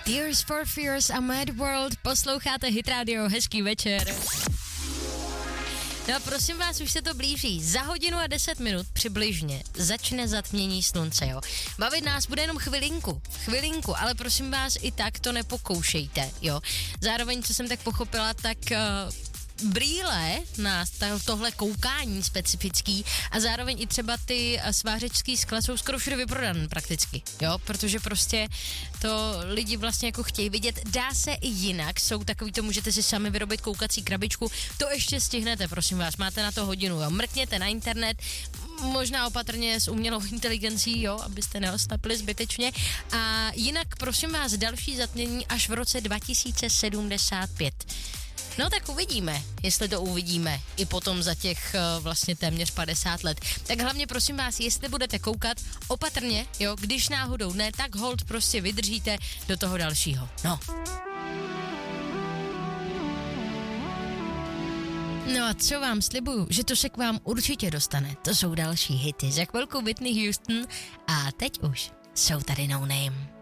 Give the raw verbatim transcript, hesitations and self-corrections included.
Tears for Fears a Mad World, posloucháte Hit Radio, hezký večer. No a prosím vás, už se to blíží. Za hodinu a deset minut přibližně začne zatmění slunce, jo. Bavit nás bude jenom chvilinku, chvilinku, ale prosím vás, i tak to nepokoušejte, jo. Zároveň, co jsem tak pochopila, tak... Uh, brýle na tohle koukání specifický a zároveň i třeba ty svářečský skla jsou skoro všude vyprodané prakticky, jo, protože prostě to lidi vlastně jako chtějí vidět. Dá se i jinak, jsou takový, to můžete si sami vyrobit koukací krabičku, to ještě stihnete, prosím vás, máte na to hodinu, jo, mrkněte na internet, možná opatrně s umělou inteligencí, jo, abyste neostapili zbytečně. A jinak, prosím vás, další zatmění až v roce dva tisíce sedmdesát pět. No tak uvidíme, jestli to uvidíme i potom za těch uh, vlastně téměř padesát let. Tak hlavně prosím vás, jestli budete koukat opatrně, jo, když náhodou ne, tak hold prostě vydržíte do toho dalšího. No. No a co vám slibuju, že to se k vám určitě dostane. To jsou další hity. Za chvilku Whitney Houston a teď už jsou tady No Name.